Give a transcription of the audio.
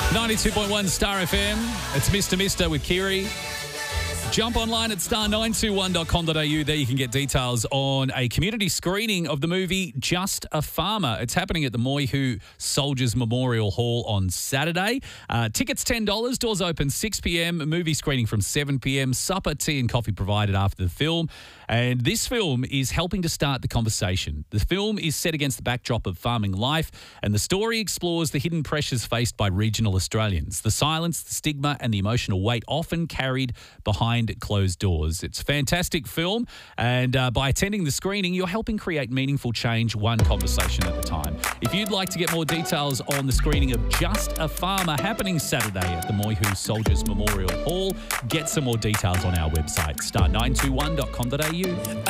92.1 Star FM. It's Mr. Mister with Kiri. Jump online at star921.com.au. There you can get details on a community screening of the movie Just a Farmer. It's happening at the Moyhu Soldiers Memorial Hall on Saturday. Tickets $10. Doors open 6 p.m. Movie screening from 7 p.m. Supper, tea and coffee provided after the film. And this film is helping to start the conversation. The film is set against the backdrop of farming life, and the story explores the hidden pressures faced by regional Australians, the silence, the stigma and the emotional weight often carried behind closed doors. It's a fantastic film, and by attending the screening, you're helping create meaningful change one conversation at a time. If you'd like to get more details on the screening of Just a Farmer happening Saturday at the Moyhu Soldiers Memorial Hall, get some more details on our website, star921.com.au.